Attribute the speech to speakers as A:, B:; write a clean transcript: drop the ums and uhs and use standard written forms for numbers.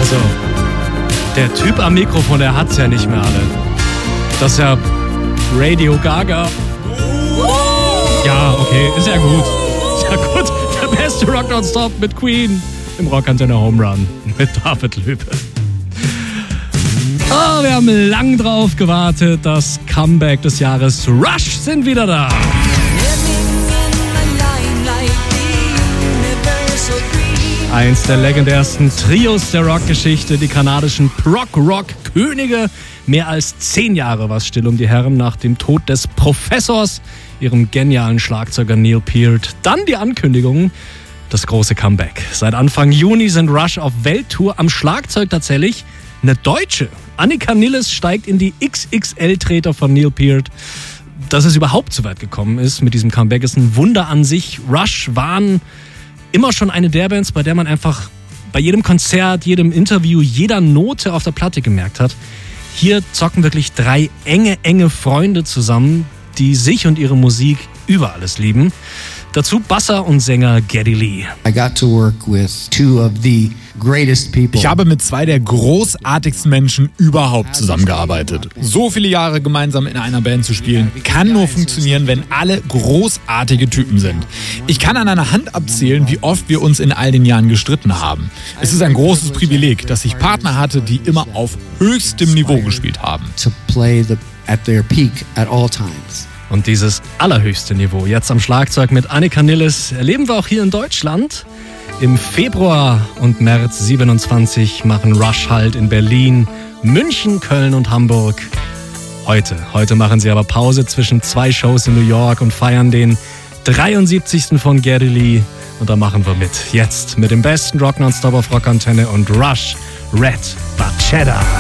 A: Also, der Typ am Mikrofon, der hat's ja nicht mehr alle. Das ist ja Radio Gaga. Ja, okay, ist ja gut. Ist ja gut. Der beste Rock Nonstop mit Queen im Rockantenne Home Run mit David Löbe. Oh, wir haben lang drauf gewartet. Das Comeback des Jahres. Rush sind wieder da. Eins der legendärsten Trios der Rockgeschichte, die kanadischen Prog-Rock-Könige. Mehr als 10 Jahre war es still um die Herren nach dem Tod des Professors, ihrem genialen Schlagzeuger Neil Peart. Dann die Ankündigung, das große Comeback. Seit Anfang Juni sind Rush auf Welttour, am Schlagzeug tatsächlich eine Deutsche. Annika Nilles steigt in die XXL-Treter von Neil Peart. Dass es überhaupt so weit gekommen ist mit diesem Comeback, ist ein Wunder an sich. Rush waren immer schon eine der Bands, bei der man einfach bei jedem Konzert, jedem Interview, jeder Note auf der Platte gemerkt hat, hier zocken wirklich 3 enge Freunde zusammen, die sich und ihre Musik über alles lieben. Dazu Basser und Sänger Geddy Lee.
B: I got to work with 2 of the greatest people.
C: Ich habe mit 2 der großartigsten Menschen überhaupt zusammengearbeitet. So viele Jahre gemeinsam in einer Band zu spielen, kann nur funktionieren, wenn alle großartige Typen sind. Ich kann an einer Hand abzählen, wie oft wir uns in all den Jahren gestritten haben. Es ist ein großes Privileg, dass ich Partner hatte, die immer auf höchstem Niveau gespielt haben.
B: To play at their peak at all times.
A: Und dieses allerhöchste Niveau, jetzt am Schlagzeug mit Annika Nilles, erleben wir auch hier in Deutschland. Im Februar und März 27 machen Rush Halt in Berlin, München, Köln und Hamburg. Heute machen sie aber Pause zwischen 2 Shows in New York und feiern den 73. von Geddy Lee. Und da machen wir mit. Jetzt mit dem besten Rock Nonstop auf Rockantenne und Rush, Red Bachata.